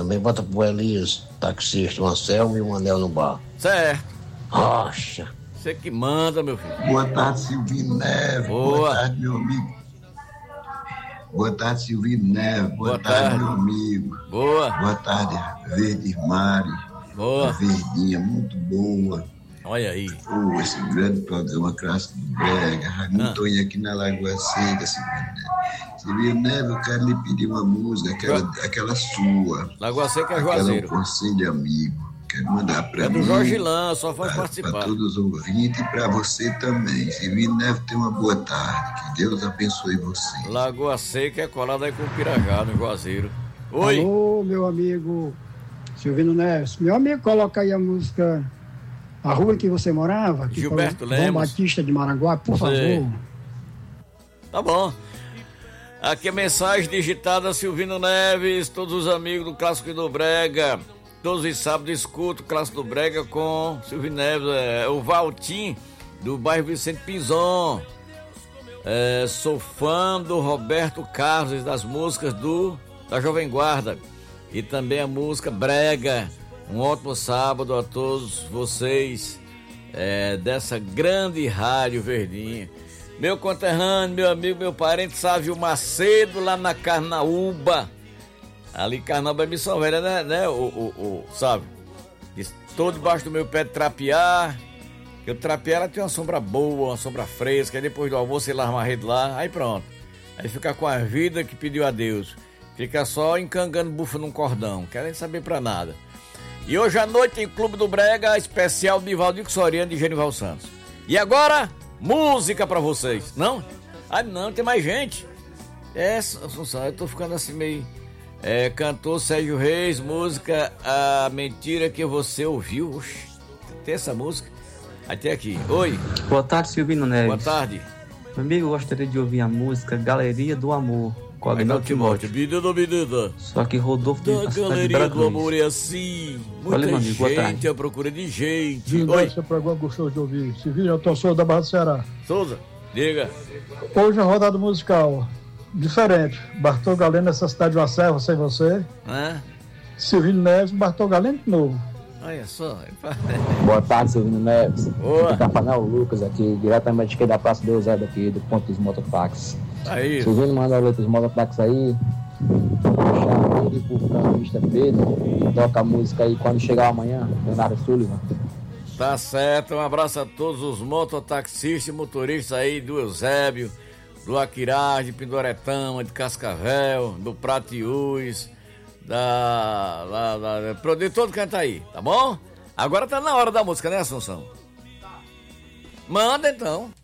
Também bota pro Elias, taxista, um Anselmo e um anel no bar. Certo. Rocha. Você que manda, meu filho. Boa tarde, Silvino Neves. Boa tarde, meu amigo. Boa tarde, Silvino Neves. Boa tarde, meu amigo. Boa tarde, Verde Mário. Boa. Verdinha, muito boa. Olha aí. Esse grande programa Clássico do Brega. Raimundo Tonho aqui na Lagoa Seca, Silvino Neves, eu quero lhe pedir uma música, aquela sua. Lagoa Seca é Juazeiro. Aquela Conselho Amigo. Quero mandar para mim. É do Jorge Lan, só faz participar. Para todos os ouvintes e para você também. Silvino Neves, tenha uma boa tarde. Que Deus abençoe você. Lagoa Seca é colada aí com o Pirajá, no Juazeiro. Oi. Alô, meu amigo Silvino Neves. Meu amigo, coloca aí a música A Rua em que Você Morava. Que Gilberto Lemos. João Batista de Maranguá, por favor. Tá bom. Aqui a mensagem digitada, Silvino Neves, todos os amigos do Clássico do Brega. Todos os sábados escuto o Clássico do Brega com Silvio Neves, o Valtim, do bairro Vicente Pinzon. Sou fã do Roberto Carlos, das músicas da Jovem Guarda. E também a música Brega. Um ótimo sábado a todos vocês dessa grande rádio Verdinha. Meu conterrâneo, meu amigo, meu parente, Sávio Macedo, lá na Carnaúba. Ali Carnaúba é Missão Velha, né? Sabe? Estou debaixo do meu pé de trapear. Que o trapear ela tem uma sombra boa, uma sombra fresca. Aí depois do almoço ele arma a rede lá, aí pronto. Aí fica com a vida que pediu a Deus. Fica só encangando bufa num cordão, querem saber pra nada. E hoje à noite tem Clube do Brega, especial de Valdir Soriano e Genival Santos. E agora, música pra vocês. Não? Ah, não, tem mais gente. Assunção, eu tô ficando assim meio... cantor Sérgio Reis, música A Mentira Que Você Ouviu. Oxi, tem essa música? Até aqui. Oi. Boa tarde, Silvino Neves. Boa tarde. Meu amigo, eu gostaria de ouvir a música Galeria do Amor, com Agnaldo Timóteo. Menina. Só que Rodolfo da Galeria do Amor é assim. Muita gente à procura de gente. Oi. Esse programa gostoso de ouvir. Silvino, eu tô Souza da Barra do Ceará. Souza, diga. Hoje a rodada musical diferente. Bartol Galeno, Essa Cidade de uma Serva, Sem Você. Silvino Neves, Bartol Galeno de novo. Olha só. Boa tarde, Silvino Neves. Boa. Aqui tá falando o Lucas aqui, diretamente aqui da Praça do Eusébio aqui, do ponto dos mototáxis. Aí. Silvino manda a letra dos mototáxis aí. Puxar ele pro caminhista Pedro. Toca a música aí quando chegar amanhã, Leonardo Sullivan. Tá certo, um abraço a todos os mototaxistas e motoristas aí do Eusébio, do Aquirá, de Pindoretama, de Cascavel, do Pratiús, de todo canto aí, tá bom? Agora tá na hora da música, né, Assunção? Manda então.